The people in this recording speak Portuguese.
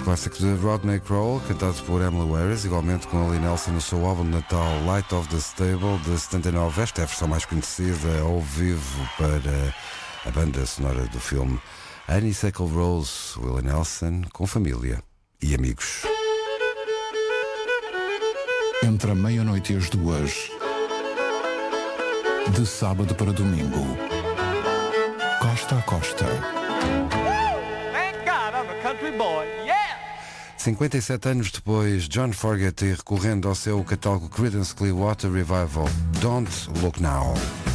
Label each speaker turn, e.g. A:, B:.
A: clássico de Rodney Crowell, cantado por Emily Harris, igualmente com Ali Nelson no seu álbum de Natal Light of the Stable, de 79. Esta é a versão mais conhecida ao vivo para a banda sonora do filme Honeysuckle Rose, Willie Nelson, com família e amigos.
B: Entre a meia-noite e as 2, de sábado para domingo, costa a costa.
A: 57 anos depois, John Fogerty recorrendo ao seu catálogo Creedence Clearwater Revival, Don't Look Now.